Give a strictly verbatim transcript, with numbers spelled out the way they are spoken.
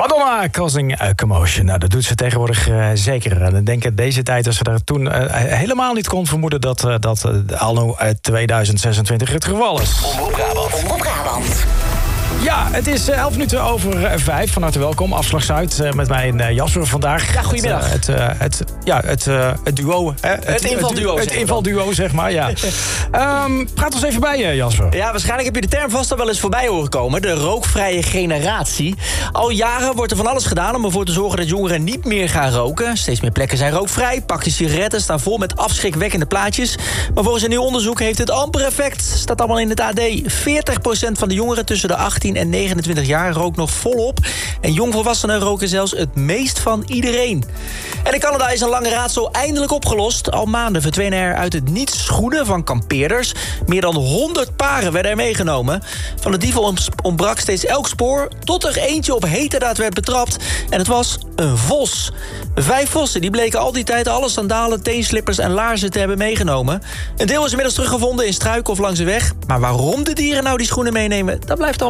Madonna causing a commotion. Nou, dat doet ze tegenwoordig uh, zeker. En ik denk dat deze tijd, als ze daar toen uh, helemaal niet kon vermoeden dat uh, dat uh, anno tweeduizend zesentwintig het geval is. Omroep Brabant. Omroep Brabant. Ja, het is elf minuten over vijf. Van harte welkom. Afslag Zuid uh, met mij en uh, Jasper vandaag. Ja, goedemiddag. Het, uh, het, het, ja, het, uh, het duo. Hè? Het, het invalduo. Het, het invalduo, zeg maar, ja. um, praat ons even bij je, Jasper. Ja, waarschijnlijk heb je de term vast al wel eens voorbij horen komen. De rookvrije generatie. Al jaren wordt er van alles gedaan om ervoor te zorgen dat jongeren niet meer gaan roken. Steeds meer plekken zijn rookvrij. Pakjes sigaretten staan vol met afschrikwekkende plaatjes. Maar volgens een nieuw onderzoek heeft het amper effect. Staat allemaal in het A D. veertig procent van de jongeren tussen de achttien en negenentwintig jaar rookt nog volop. En jongvolwassenen roken zelfs het meest van iedereen. En in Canada is een lange raadsel eindelijk opgelost. Al maanden verdwenen er uit het niets schoenen van kampeerders. Meer dan honderd paren werden er meegenomen. Van de dieven ontbrak steeds elk spoor, tot er eentje op heterdaad werd betrapt. En het was een vos. Vijf vossen die bleken al die tijd alle sandalen, teenslippers en laarzen te hebben meegenomen. Een deel is inmiddels teruggevonden in struiken of langs de weg. Maar waarom de dieren nou die schoenen meenemen, dat blijft allemaal